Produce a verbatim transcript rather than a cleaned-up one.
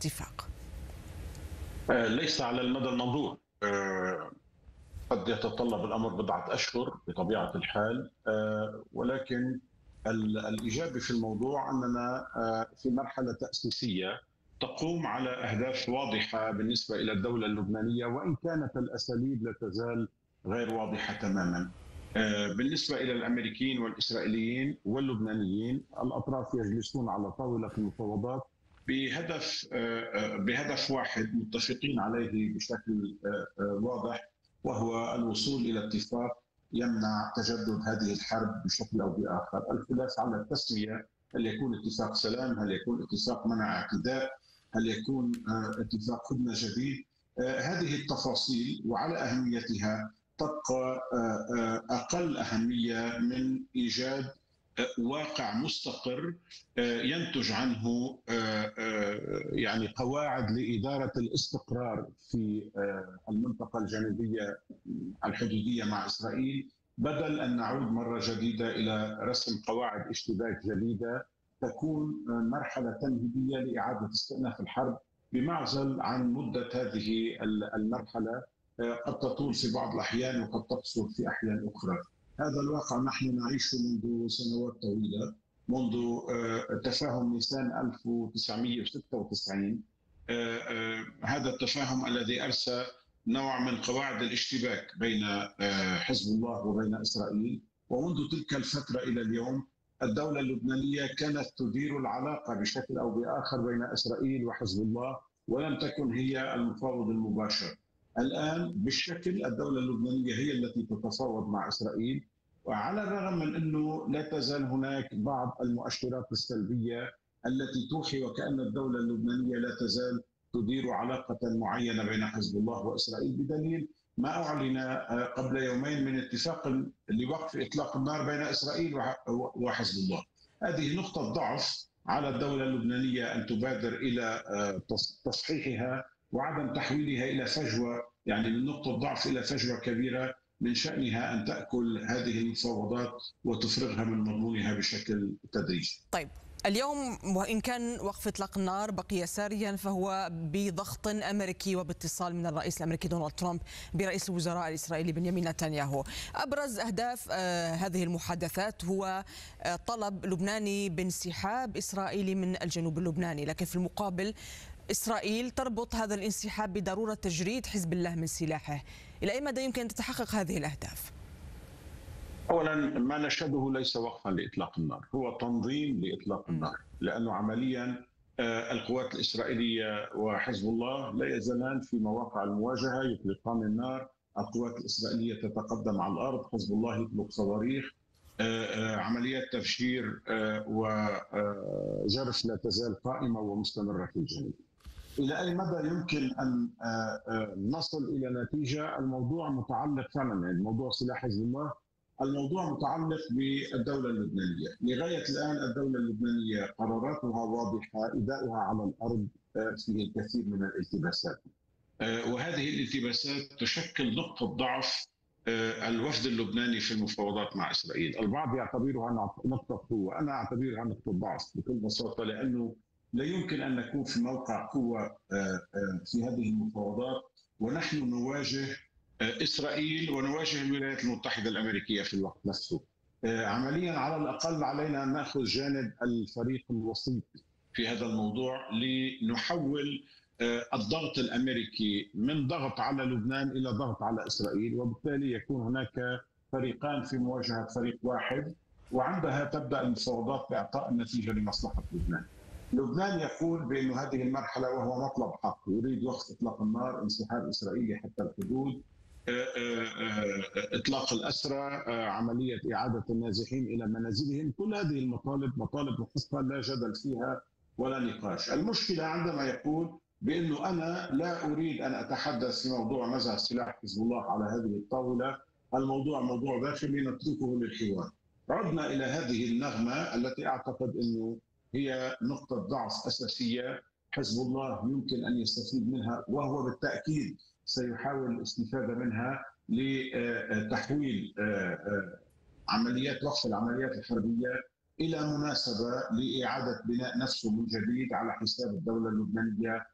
الاتفاق؟ ليس على المدى المنظور. قد يتطلب الأمر بضعة أشهر بطبيعة الحال، ولكن الإيجابي في الموضوع أننا في مرحلة تأسيسية تقوم على أهداف واضحة بالنسبة إلى الدولة اللبنانية، وإن كانت الأساليب لا تزال غير واضحة تماما. بالنسبة إلى الأمريكيين والإسرائيليين واللبنانيين، الأطراف يجلسون على طاولة المفاوضات بهدف بهدف واحد متفقين عليه بشكل واضح، وهو الوصول إلى اتفاق يمنع تجدد هذه الحرب بشكل أو بآخر. الخلاف على التسمية، هل يكون اتفاق سلام، هل يكون اتفاق منع اعتداء، هل يكون اتفاق هدنة جديد. هذه التفاصيل وعلى أهميتها تبقى أقل أهمية من إيجاد واقع مستقر ينتج عنه يعني قواعد لإدارة الاستقرار في المنطقة الجنوبية الحدودية مع إسرائيل، بدل أن نعود مرة جديدة إلى رسم قواعد اشتباك جديدة تكون مرحلة تمهيدية لإعادة استئناف الحرب بمعزل عن مدة هذه المرحلة، قد تطول في بعض الأحيان وقد تقصر في أحيان أخرى. هذا الواقع نحن نعيشه منذ سنوات طويلة، منذ تفاهم نيسان ألف وتسعمئة وستة وتسعين. هذا التفاهم الذي أرسى نوع من قواعد الاشتباك بين حزب الله وبين إسرائيل، ومنذ تلك الفترة إلى اليوم الدولة اللبنانية كانت تدير العلاقة بشكل أو بآخر بين إسرائيل وحزب الله، ولم تكن هي المفاوض المباشر. الآن بالشكل الدولة اللبنانية هي التي تتفاوض مع إسرائيل، وعلى الرغم من أنه لا تزال هناك بعض المؤشرات السلبية التي توحي وكأن الدولة اللبنانية لا تزال تدير علاقة معينة بين حزب الله وإسرائيل، بدليل ما أعلن قبل يومين من اتفاق لوقف إطلاق النار بين إسرائيل وحزب الله. هذه نقطة ضعف على الدولة اللبنانية أن تبادر إلى تصحيحها وعدم تحويلها إلى فجوة، يعني من نقطة ضعف إلى فجوة كبيرة من شأنها أن تأكل هذه المفاوضات وتفرغها من مضمونها بشكل تدريجي. طيب، اليوم وإن كان وقف إطلاق النار بقي ساريا، فهو بضغط أمريكي وباتصال من الرئيس الأمريكي دونالد ترامب برئيس الوزراء الإسرائيلي بنيامين نتنياهو. أبرز أهداف هذه المحادثات هو طلب لبناني بانسحاب إسرائيلي من الجنوب اللبناني، لكن في المقابل إسرائيل تربط هذا الانسحاب بضرورة تجريد حزب الله من سلاحه. إلى أي مدى يمكن أن تتحقق هذه الأهداف؟ أولا، ما نشهده ليس وقفا لإطلاق النار، هو تنظيم لإطلاق النار، لأنه عمليا القوات الإسرائيلية وحزب الله لا يزالان في مواقع المواجهة، يطلقان النار، القوات الإسرائيلية تتقدم على الأرض، حزب الله يطلق صواريخ، عمليات تفجير وجرف لا تزال قائمة ومستمرة في الجنوب. إلى أي مدى يمكن أن نصل إلى نتيجة؟ الموضوع متعلق فعلا، يعني موضوع سلاح حزب الله الموضوع متعلق بالدولة اللبنانية. لغاية الآن الدولة اللبنانية قراراتها واضحة، إداؤها على الأرض فيه الكثير من الالتباسات، وهذه الالتباسات تشكل نقطة ضعف الوفد اللبناني في المفاوضات مع إسرائيل. البعض يعتبرها نقطة قوة، أنا أعتبرها نقطة ضعف بكل بساطة، لأنه لا يمكن أن نكون في موقع قوة في هذه المفاوضات ونحن نواجه إسرائيل ونواجه الولايات المتحدة الأمريكية في الوقت نفسه. عمليا على الأقل علينا أن نأخذ جانب الفريق الوسيط في هذا الموضوع لنحول الضغط الأمريكي من ضغط على لبنان إلى ضغط على إسرائيل، وبالتالي يكون هناك فريقان في مواجهة فريق واحد، وعندها تبدأ المفاوضات بإعطاء النتيجة لمصلحة لبنان. لبنان يقول بأن هذه المرحلة وهو مطلب حق، يريد وقف إطلاق النار، انسحاب إسرائيلي حتى الحدود، إطلاق الأسرى، عملية إعادة النازحين إلى منازلهم. كل هذه المطالب مطالب محقة لا جدل فيها ولا نقاش. المشكلة عندما يقول بأنه أنا لا أريد أن أتحدث في موضوع نزع سلاح حزب الله على هذه الطاولة، الموضوع موضوع داخلي نتركه للحوار. عدنا إلى هذه النغمة التي أعتقد أنه هي نقطة ضعف أساسية حزب الله يمكن أن يستفيد منها، وهو بالتأكيد سيحاول الاستفادة منها لتحويل عمليات وقف العمليات الحربية إلى مناسبة لإعادة بناء نفسه من جديد على حساب الدولة اللبنانية